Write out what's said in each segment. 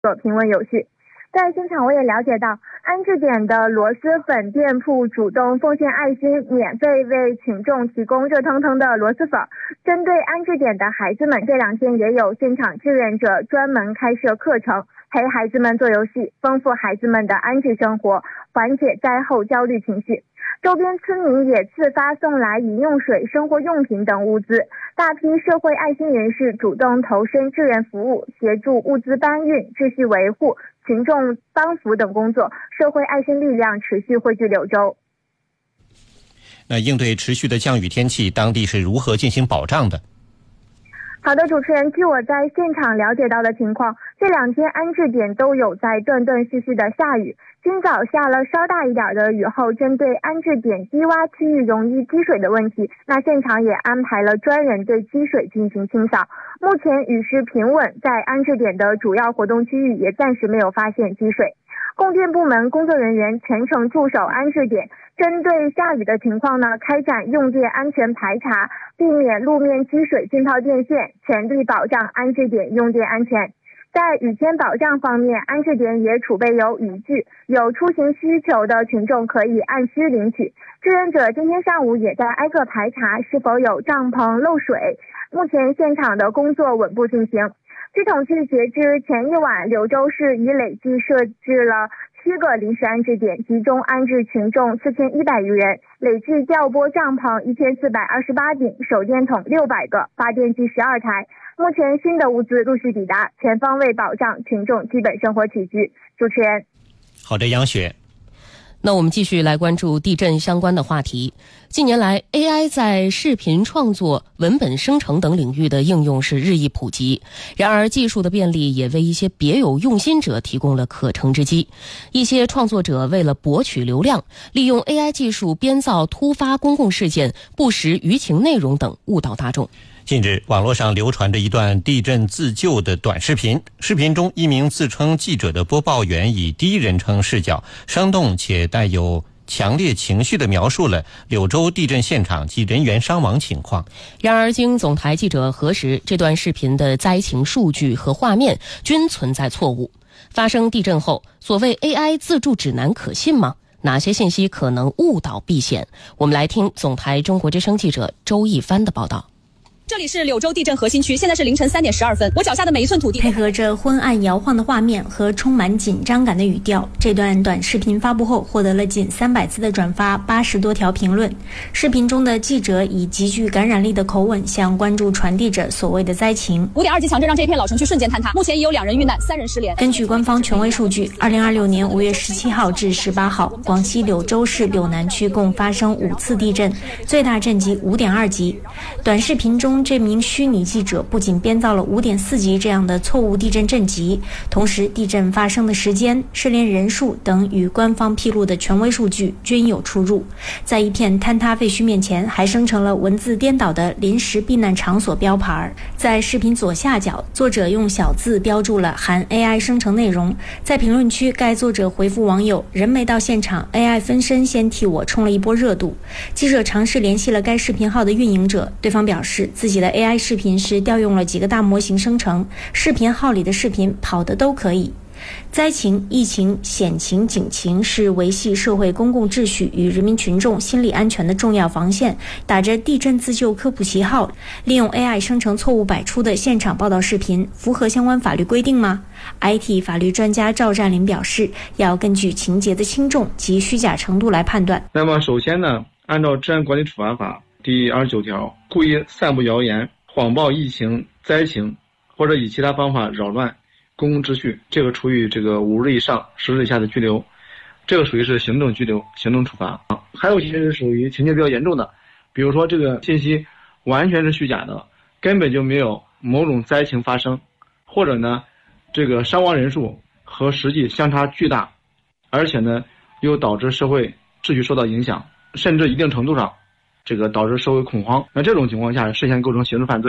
平稳有序。在现场我也了解到，安置点的螺蛳粉店铺主动奉献爱心，免费为群众提供热腾腾的螺蛳粉。针对安置点的孩子们，这2天也有现场志愿者专门开设课程，陪孩子们做游戏，丰富孩子们的安置生活，缓解灾后焦虑情绪。周边村民也自发送来饮用水、生活用品等物资，大批社会爱心人士主动投身志愿服务，协助物资搬运、秩序维护、群众帮扶等工作，社会爱心力量持续汇聚柳州。 那应对持续的降雨天气，当地是如何进行保障的？ 好的，主持人，据我在现场了解到的情况，这2天安置点都有在断断续续的下雨。今早下了稍大一点的雨后，针对安置点低洼区域容易积水的问题，那现场也安排了专人对积水进行清扫。目前雨势平稳，在安置点的主要活动区域也暂时没有发现积水。供电部门工作人员全程驻守安置点，针对下雨的情况呢，开展用电安全排查，避免路面积水浸泡电线，全力保障安置点用电安全。在雨天保障方面，安置点也储备有雨具，有出行需求的群众可以按需领取。志愿者今天上午也在挨个排查是否有帐篷漏水，目前现场的工作稳步进行。据统计，截至前一晚，柳州市已累计设置了7个临时安置点，集中安置群众4100余人，累计调拨帐篷1428顶，手电筒600个，发电机12台。目前新的物资陆续抵达，全方位保障群众基本生活起居。主持人。 好的，杨雪。 那我们继续来关注地震相关的话题。近年来 AI 在视频创作、文本生成等领域的应用是日益普及，然而技术的便利也为一些别有用心者提供了可乘之机。一些创作者为了博取流量，利用 AI 技术编造突发公共事件、不实舆情内容等误导大众。 近日，网络上流传着一段地震自救的短视频。视频中，一名自称记者的播报员以第一人称视角，生动且带有强烈情绪地描述了柳州地震现场及人员伤亡情况。 然而，经总台记者核实，这段视频的灾情数据和画面均存在错误。发生地震后，所谓 AI 自助指南可信吗？哪些信息可能误导避险？我们来听总台中国之声记者周一帆的报道。 这里是柳州地震核心区，现在是凌晨3点12分。我脚下的每一寸土地， 配合着昏暗摇晃的画面和充满紧张感的语调，这段短视频发布后获得了近300次的转发，80多条评论。视频中的记者以极具感染力的口吻向观众传递着所谓的灾情。 5.2级强震让这片老城区瞬间坍塌，目前已有2人遇难，3人失联。 根据官方权威数据，2026年5月17号至18号，广西柳州市柳南区共发生5次地震，最大震级5.2级。短视频中这名虚拟记者不仅编造了5.4级这样的错误地震震级，同时地震发生的时间、失联人数等与官方披露的权威数据均有出入。在一片坍塌废墟面前，还生成了文字颠倒的临时避难场所标牌。在视频左下角，作者用小字标注了含 AI 生成内容。在评论区，该作者回复网友：人没到现场 ，AI 分身先替我冲了一波热度。记者尝试联系了该视频号的运营者，对方表示自己的 AI 视频是调用了几个大模型生成，视频号里的视频跑的都可以。灾情、疫情、险情、警情是维系社会公共秩序与人民群众心理安全的重要防线。打着地震自救科普旗号，利用 AI 生成错误百出的现场报道视频，符合相关法律规定吗？ IT 法律专家赵占林表示，要根据情节的轻重及虚假程度来判断。 那么首先呢，按照治安管理处罚法第29条，故意散布谣言、谎报疫情、灾情，或者以其他方法扰乱公共秩序，这个处以5日以上10日以下的拘留，这个属于是行政拘留、行政处罚。还有一些是属于情节比较严重的，比如说这个信息完全是虚假的，根本就没有某种灾情发生，或者呢，这个伤亡人数和实际相差巨大，而且呢，又导致社会秩序受到影响，甚至一定程度上，导致社会恐慌。那这种情况下，涉嫌构成刑事犯罪。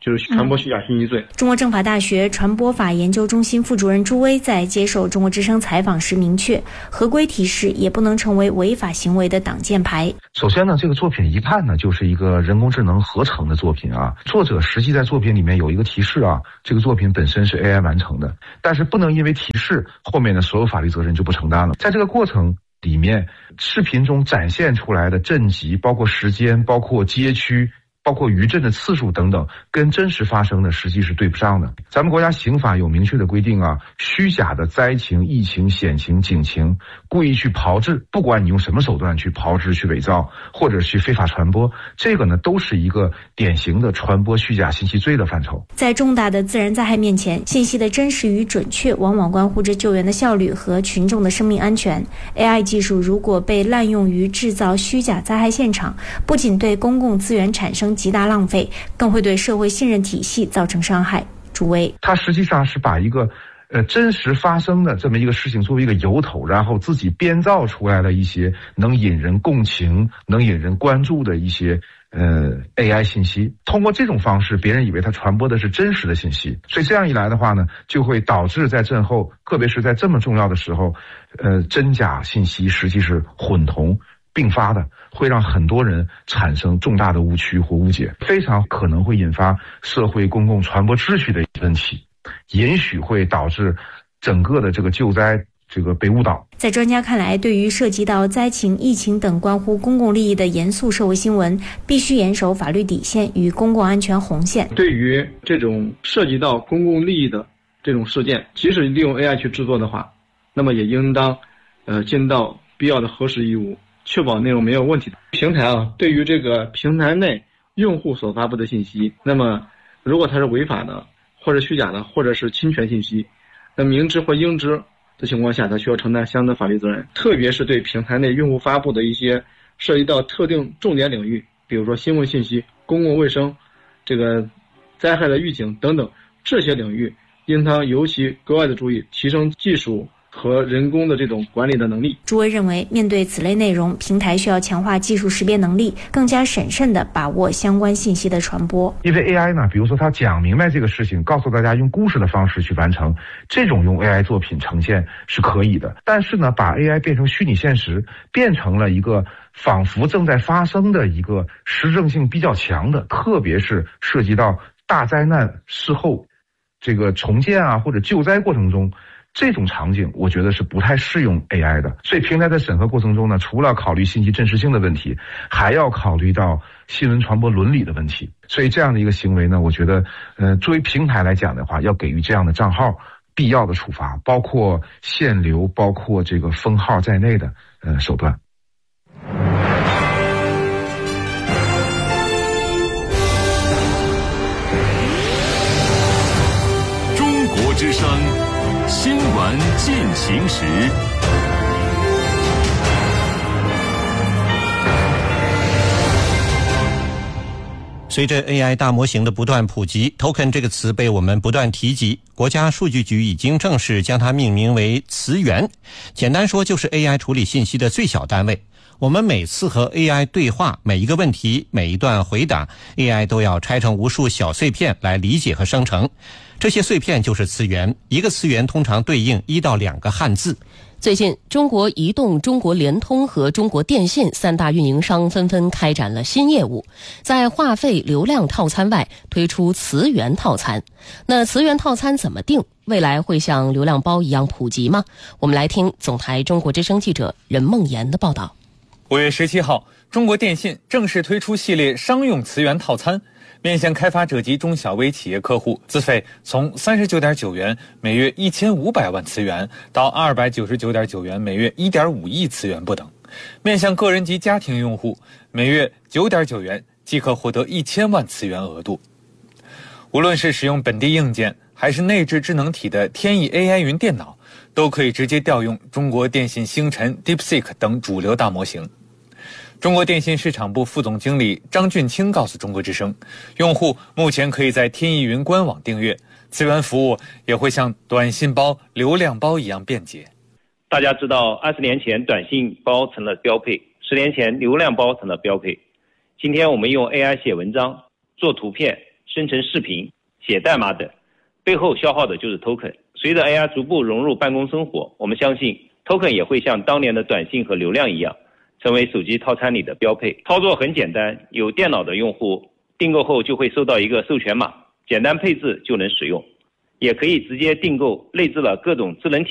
就是传播虚假信息罪。 中国政法大学传播法研究中心副主任朱威在接受中国之声采访时明确，合规提示也不能成为违法行为的挡箭牌。 首先呢，这个作品一看呢就是一个人工智能合成的作品啊，作者实际在作品里面有一个提示啊，这个作品本身是 AI 完成的，但是不能因为提示后面的所有法律责任就不承担了。在这个过程里面，视频中展现出来的震级，包括时间，包括街区，包括余震的次数等等，跟真实发生的实际是对不上的。咱们国家刑法有明确的规定啊，虚假的灾情、疫情、险情、警情，故意去炮制，不管你用什么手段去炮制、去伪造或者去非法传播，这个呢都是一个典型的传播虚假信息罪的范畴。 在重大的自然灾害面前，信息的真实与准确往往关乎着救援的效率和群众的生命安全。AI 技术如果被滥用于制造虚假灾害现场，不仅对公共资源产生极大浪费，更会对社会信任体系造成伤害。朱威， 它实际上是把一个真实发生的这么一个事情作为一个由头，然后自己编造出来的一些能引人共情、能引人关注的一些AI 信息，通过这种方式，别人以为它传播的是真实的信息，所以这样一来的话呢，就会导致在震后，特别是在这么重要的时候，真假信息实际是混同并发的，会让很多人产生重大的误区或误解，非常可能会引发社会公共传播秩序的问题，也许会导致整个的这个救灾被误导。 在专家看来，对于涉及到灾情、疫情等关乎公共利益的严肃社会新闻，必须严守法律底线与公共安全红线。 对于这种涉及到公共利益的这种事件，即使利用 AI 去制作的话，那么也应当尽到必要的核实义务，确保内容没有问题的。平台对于这个平台内用户所发布的信息，那么如果它是违法的，或者虚假的，或者是侵权信息，那明知或应知的情况下，它需要承担相应的法律责任。特别是对平台内用户发布的一些涉及到特定重点领域，比如说新闻信息、公共卫生、这个灾害的预警等等，这些领域应当尤其格外的注意，提升技术和人工的这种管理的能力。 朱威认为，面对此类内容，平台需要强化技术识别能力，更加审慎地把握相关信息的传播。 因为 AI 呢，比如说它讲明白这个事情，告诉大家用故事的方式去完成，这种用 AI 作品呈现是可以的。但是呢，把 AI 变成虚拟现实，变成了一个仿佛正在发生的一个实证性比较强的，特别是涉及到大灾难事后这个重建啊或者救灾过程中，这种场景我觉得是不太适用 AI 的。所以平台在审核过程中呢，除了考虑信息真实性的问题，还要考虑到新闻传播伦理的问题。所以这样的一个行为呢，我觉得作为平台来讲的话，要给予这样的账号必要的处罚，包括限流，包括这个封号在内的手段。 中国之声新闻进行时。 随着 AI 大模型的不断普及， token 这个词被我们不断提及，国家数据局已经正式将它命名为词源。简单说就是 AI 处理信息的最小单位。我们每次和 AI 对话，每一个问题，每一段回答， AI 都要拆成无数小碎片来理解和生成。这些碎片就是词源，一个词源通常对应1到2个汉字。 最近，中国移动、中国联通和中国电信3大运营商纷纷开展了新业务，在话费、流量套餐外推出词源套餐。那词源套餐怎么定？未来会像流量包一样普及吗？我们来听总台中国之声记者任梦妍的报道。 5月17号，中国电信正式推出系列商用词源套餐，面向开发者及中小微企业客户，资费从39.9元每月1500万词元到299.9元每月1.5亿词元不等；面向个人及家庭用户，每月9.9元即可获得1000万词元额度。无论是使用本地硬件还是内置智能体的天翼 AI 云电脑，都可以直接调用中国电信星辰、DeepSeek 等主流大模型。中国电信市场部副总经理张俊清告诉中国之声，用户目前可以在天翼云官网订阅，词源服务也会像短信包、流量包一样便捷。 大家知道，20年前短信包成了标配，10年前流量包成了标配。今天我们用 AI 写文章、做图片、 生成视频、写代码等，背后消耗的就是 token。随着 AI 逐步融入办公生活，我们相信 token 也会像当年的短信和流量一样，成为手机套餐里的标配。操作很简单，有电脑的用户订购后就会收到一个授权码，简单配置就能使用，也可以直接订购内置了各种智能体